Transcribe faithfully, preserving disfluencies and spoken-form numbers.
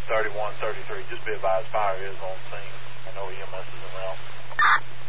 thirty-one thirty-three. Just be advised, fire is on scene. I know E M S is around.